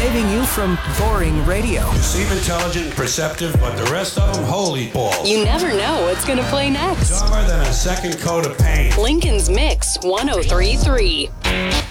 saving you from boring radio. You seem intelligent and perceptive, but the rest of them, holy balls. You never know what's going to play next. Dumber than a second coat of paint. Lincoln's Mix 103.3.